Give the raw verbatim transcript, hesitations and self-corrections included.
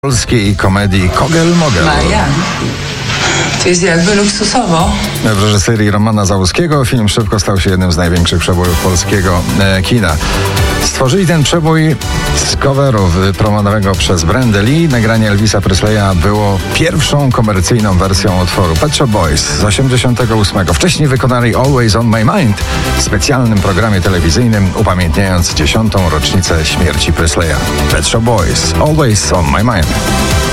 polskiej komedii Kogel-Mogel. Marian, to jest jakby luksusowo. W reżyserii Romana Załuskiego film szybko stał się jednym z największych przebojów polskiego e, kina. Stworzyli ten przebój z coveru wypromowanego przez Brandę Lee. Nagranie Elvisa Presleya było pierwszą komercyjną wersją utworu Pet Shop Boys z osiemdziesiątego ósmego. Wcześniej wykonali Always on My Mind w specjalnym programie telewizyjnym upamiętniając dziesiątą rocznicę śmierci Presleya. Pet Shop Boys, Always on My Mind.